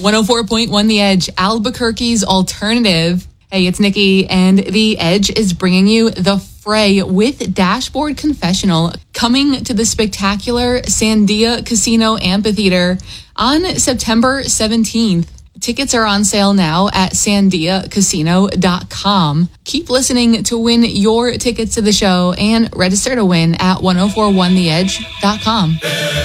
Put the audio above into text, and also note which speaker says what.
Speaker 1: 104.1 The Edge, Albuquerque's alternative. Hey, it's Nikki, and The Edge is bringing you The Fray with Dashboard Confessional, coming to the spectacular Sandia Casino Amphitheater on September 17th. Tickets are on sale now at sandiacasino.com. Keep listening to win your tickets to the show and register to win at 1041theedge.com.